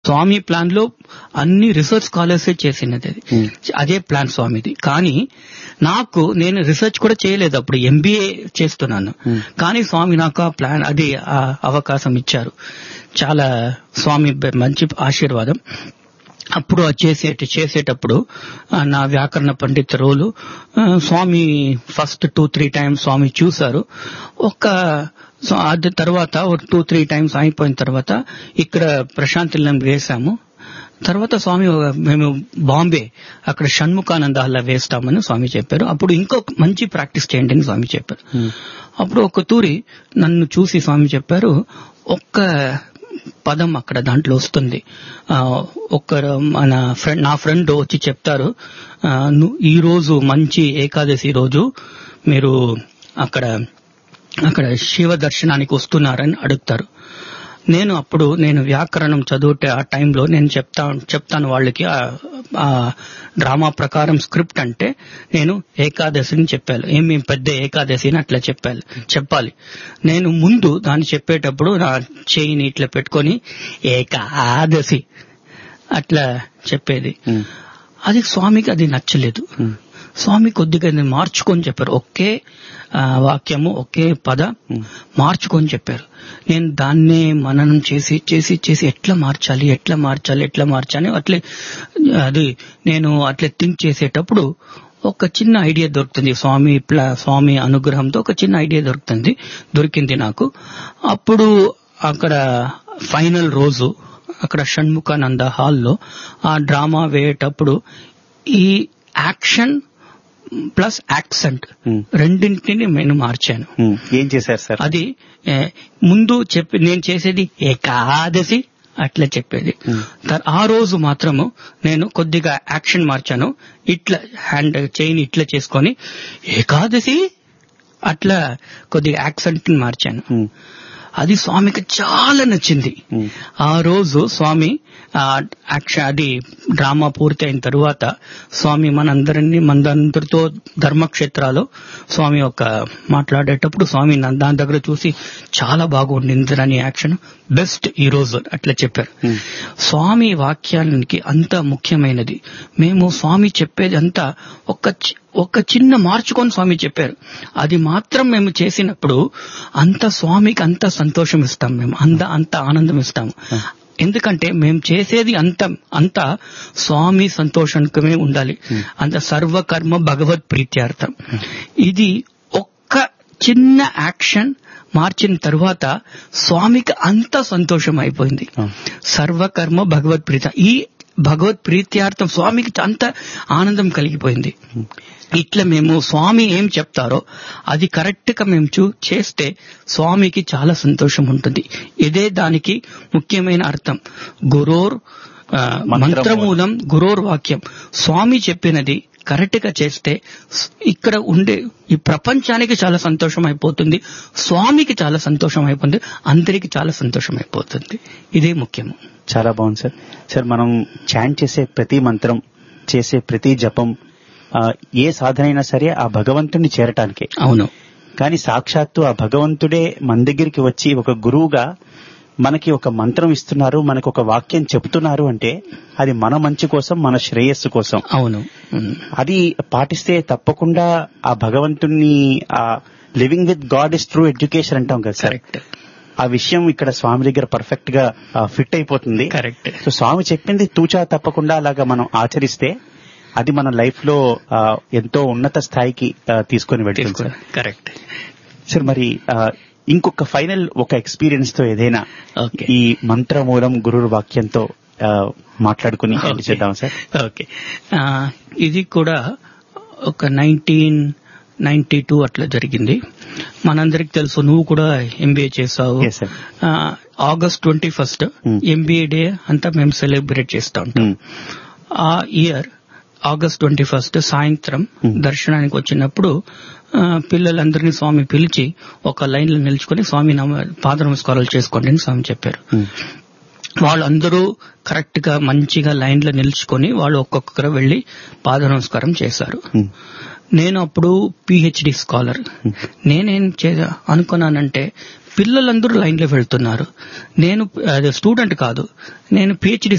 స్వామి plan లో అన్ని research scholars చేసినది అది. అదే ప్లాన్ స్వామిది. కానీ నేను రిసెర్చ్ కూడా చేయలేదు, అప్పుడు ఎంబీఏ చేస్తున్నాను. కానీ స్వామి నాకు ఆ ప్లాన్ అది అవకాశం ఇచ్చారు. చాలా స్వామి మంచి ఆశీర్వాదం. అప్పుడు చేసేటప్పుడు నా వ్యాకరణ పండిత రోలు స్వామి ఫస్ట్ 2-3 టైమ్స్ స్వామి చూశారు. అది తర్వాత 2-3 టైమ్స్ అయిపోయిన తర్వాత ఇక్కడ ప్రశాంతిలం వేశాము. తర్వాత స్వామి మేము బాంబే అక్కడ షణ్ముఖానంద అలా వేస్తామని స్వామి చెప్పారు. అప్పుడు ఇంకో మంచి ప్రాక్టీస్ చేయండి అని స్వామి చెప్పారు. అప్పుడు ఒక తూరి నన్ను చూసి స్వామి చెప్పారు, ఒక్క పదం అక్కడ దాంట్లో వస్తుంది, నా ఫ్రెండ్ వచ్చి చెప్తారు, ఈ రోజు మంచి ఏకాదశి రోజు మీరు అక్కడ శివ దర్శనానికి వస్తున్నారని అడుగుతారు. నేను వ్యాకరణం చదివితే ఆ టైంలో నేను చెప్తాను వాళ్ళకి ఆ డ్రామా ప్రకారం స్క్రిప్ట్ అంటే నేను ఏకాదశిని చెప్పాను, ఏమి పెద్ద ఏకాదశిని అట్లా చెప్పాలి. నేను ముందు దాన్ని చెప్పేటప్పుడు నా చేయిని ఇట్లా పెట్టుకొని ఏకాదశి అట్లా చెప్పేది. అది స్వామికి అది నచ్చలేదు. స్వామి కొద్దిగా మార్చుకొని చెప్పారు, ఒకే వాక్యము ఒకే పద మార్చుకొని చెప్పారు. నేను దాన్నే మననం చేసి ఎట్లా మార్చాలి అట్లే అది నేను అట్లా థింక్ చేసేటప్పుడు ఒక చిన్న ఐడియా దొరుకుతుంది. స్వామి అనుగ్రహంతో ఒక చిన్న ఐడియా దొరికింది నాకు. అప్పుడు అక్కడ ఫైనల్ రోజు అక్కడ షణ్ముఖానంద హాల్లో ఆ డ్రామా వేయేటప్పుడు ఈ యాక్షన్ ప్లస్ యాక్సెంట్ రెండింటిని నేను మార్చాను. ఏం చేశారు సార్? అది ముందు నేను చేసేది ఏకాదశి అట్లా చెప్పేది. ఆ రోజు మాత్రము నేను కొద్దిగా యాక్షన్ మార్చాను. ఇట్లా హ్యాండ్ చైన్ ఇట్లా చేసుకొని ఏకాదశి అట్లా కొద్దిగా యాక్సెంట్ మార్చాను. అది స్వామికి చాలా నచ్చింది. ఆ రోజు స్వామి అది డ్రామా పూర్తి అయిన తరువాత స్వామి మనందరితో ధర్మక్షేత్రాలు స్వామి మాట్లాడేటప్పుడు స్వామి దాని దగ్గర చూసి చాలా బాగుండింది అని యాక్షన్ బెస్ట్ ఈ రోజు అట్లా చెప్పారు. స్వామి వాక్యానికి అంత ముఖ్యమైనది. మేము స్వామి చెప్పేది అంతా ఒక చిన్న మార్చుకొని స్వామి చెప్పారు. అది మాత్రం మేము చేసినప్పుడు అంత స్వామికి అంత సంతోషం ఇస్తాం, మేము అంత ఆనందం ఇస్తాము. ఎందుకంటే మేము చేసేది అంతా స్వామి సంతోషంకమే ఉండాలి. అంత సర్వకర్మ భగవత్ ప్రీత్యార్థం. ఇది ఒక్క చిన్న యాక్షన్ మార్చిన తర్వాత స్వామికి అంత సంతోషం అయిపోయింది. సర్వకర్మ భగవత్ ప్రీత, ఈ భగవత్ ప్రీత్యార్థం స్వామికి అంత ఆనందం కలిగిపోయింది. ఇట్లా మేము స్వామి ఏం చెప్తారో అది కరెక్ట్ గా మేము చేస్తే స్వామికి చాలా సంతోషం ఉంటుంది. ఇదే దానికి ముఖ్యమైన అర్థం. గురోర్ మంత్రమూలం గురోర్ వాక్యం. స్వామి చెప్పినది కరెక్ట్ గా చేస్తే ఇక్కడ ఉండే ఈ ప్రపంచానికి చాలా సంతోషం అయిపోతుంది, స్వామికి చాలా సంతోషం అయిపోతుంది, అందరికి చాలా సంతోషం అయిపోతుంది. ఇదే ముఖ్యము. చాలా బాగుంది సార్. సార్, మనం చాంట్ చేసే ప్రతి మంత్రం, చేసే ప్రతి జపం, ఏ సాధన అయినా సరే ఆ భగవంతుడిని చేరటానికే. అవును. కానీ సాక్షాత్తు ఆ భగవంతుడే మన దగ్గరికి వచ్చి ఒక గురువుగా మనకి ఒక మంత్రం ఇస్తున్నారు, మనకు ఒక వాక్యం చెప్తున్నారు అంటే అది మన మంచి కోసం, మన శ్రేయస్సు కోసం. అవును. అది పాటిస్తే తప్పకుండా ఆ భగవంతుణ్ణి living with God is true education అంటాం కదా సార్. ఆ విషయం ఇక్కడ స్వామి దగ్గర పర్ఫెక్ట్ గా ఫిట్ అయిపోతుంది. కరెక్ట్. సో స్వామి చెప్పింది తూచా తప్పకుండా అలాగా మనం ఆచరిస్తే అది మన లైఫ్ లో ఎంతో ఉన్నత స్థాయికి తీసుకొని వెళ్తుంది. Correct sir. మరి ఇంకొక ఫైనల్ ఒక ఎక్స్పీరియన్స్ తో ఏదైనా ఈ మంత్రమూలం గురు వాక్యంతో మాట్లాడుకుని చేద్దాం సార్. ఓకే. ఇది కూడా ఒక 1992 అట్లా జరిగింది. మనందరికి తెలుసు, నువ్వు కూడా ఎంబీఏ చేసావు. August 21 ఎంబీఏ డే అంతా మేము సెలబ్రేట్ చేస్తూ ఉంటాం. ఆ ఇయర్ August 21 సాయంత్రం దర్శనానికి వచ్చినప్పుడు పిల్లలందరినీ స్వామి పిలిచి ఒక లైన్ లో నిల్చుకుని స్వామి పాద నమస్కారాలు చేసుకోండి అని స్వామి చెప్పారు. వాళ్ళందరూ కరెక్ట్ గా మంచిగా లైన్ లో నిల్చుకొని వాళ్ళు ఒక్కొక్కరు వెళ్లి పాద నమస్కారం చేశారు. నేను అప్పుడు పిహెచ్డి స్కాలర్. నేనేం అనుకున్నానంటే పిల్లలందరూ లైన్ లో వెళ్తున్నారు, నేను స్టూడెంట్ కాదు, నేను పిహెచ్డి